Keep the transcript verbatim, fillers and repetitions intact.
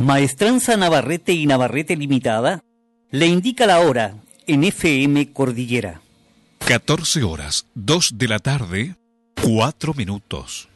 Maestranza Navarrete y Navarrete Limitada le indica la hora en F M Cordillera. catorce horas, dos de la tarde, cuatro minutos.